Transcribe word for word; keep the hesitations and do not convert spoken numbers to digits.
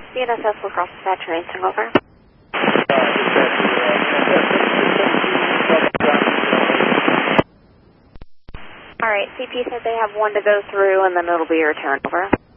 B N S S will cross dispatch racing over. All right, C P said they have one to go through and then it'll be your turn over.